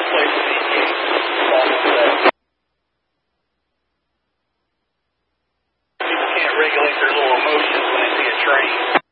place to meet you. People can't regulate their little emotions when they see a train.